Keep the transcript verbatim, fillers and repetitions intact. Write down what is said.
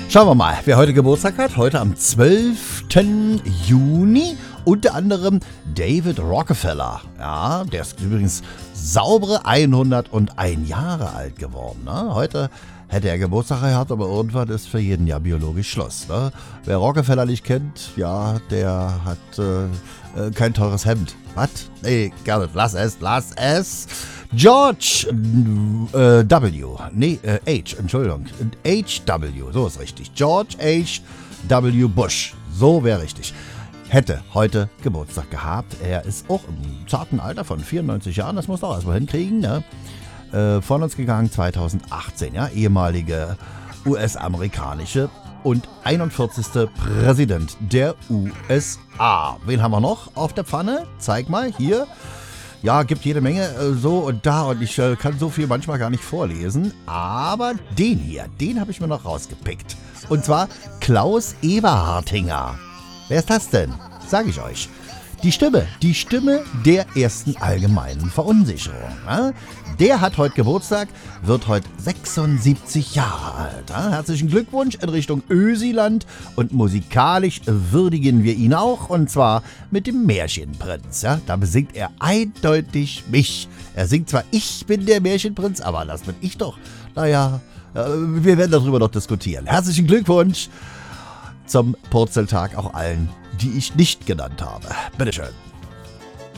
Schauen wir mal, wer heute Geburtstag hat. Heute am zwölften Juni. Unter anderem David Rockefeller. Ja, der ist übrigens saubere hunderteins Jahre alt geworden. Ne? Heute hätte er Geburtstag gehabt, aber irgendwann ist für jeden Jahr biologisch Schluss. Ne? Wer Rockefeller nicht kennt, ja, der hat äh, kein teures Hemd. Was? Nee, gar nicht. Lass es, lass es. George äh, W. Nee, äh, H. Entschuldigung. H W. So ist richtig. George H W. Bush. So wäre richtig. Hätte heute Geburtstag gehabt. Er ist auch im zarten Alter von vierundneunzig Jahren. Das muss er auch erstmal hinkriegen. Ne? Äh, von uns gegangen zweitausendachtzehn. Ja? Ehemalige U S-amerikanische und einundvierzigste Präsident der U S A. Wen haben wir noch auf der Pfanne? Zeig mal, hier. Ja, gibt jede Menge äh, so und da und ich äh, kann so viel manchmal gar nicht vorlesen. Aber den hier, den habe ich mir noch rausgepickt. Und zwar Klaus Eberhardinger. Wer ist das denn? Sag ich euch. Die Stimme, die Stimme der ersten allgemeinen Verunsicherung. Ja? Der hat heute Geburtstag, wird heute sechsundsiebzig Jahre alt. Ja? Herzlichen Glückwunsch in Richtung Ösiland und musikalisch würdigen wir ihn auch und zwar mit dem Märchenprinz. Ja? Da besingt er eindeutig mich. Er singt zwar Ich bin der Märchenprinz, aber das bin ich doch. Naja, wir werden darüber noch diskutieren. Herzlichen Glückwunsch zum Purzeltag auch allen, die ich nicht genannt habe. Bitteschön.